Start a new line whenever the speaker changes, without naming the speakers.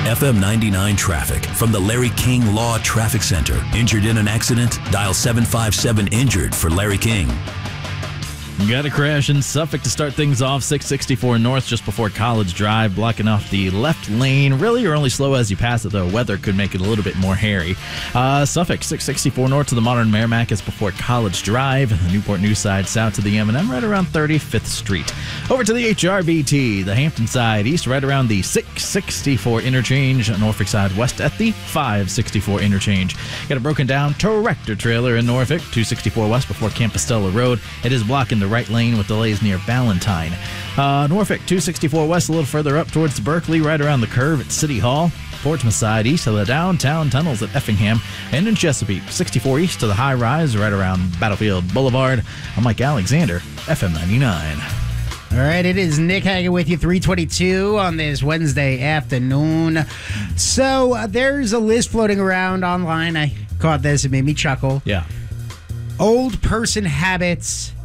FM 99 traffic from the Larry King Law Traffic Center. Injured in an accident? Dial 757-INJURED for Larry King.
Got a crash in Suffolk to start things off. 664 north just before College Drive, blocking off the left lane. Really, you're only slow as you pass it, though. Weather could make it a little bit more hairy. Suffolk, 664 north to the modern Merrimack is before College Drive. The Newport News side south to the M&M right around 35th Street. Over to the HRBT, the Hampton side east right around the 664 interchange. Norfolk side west at the 564 interchange. Got a broken down tractor trailer in Norfolk, 264 west before Campostella Road. It is blocking the right lane with delays near Ballantyne. Norfolk, 264 west, a little further up towards Berkeley, right around the curve at City Hall. Portsmouth side east of the downtown tunnels at Effingham. And in Chesapeake, 64 east to the high rise, right around Battlefield Boulevard. I'm Mike Alexander, FM 99.
All right, it is Nick hanging with you, 3:22 on this Wednesday afternoon. So there's a list floating around online. I caught this. It made me chuckle.
Yeah.
Old person habits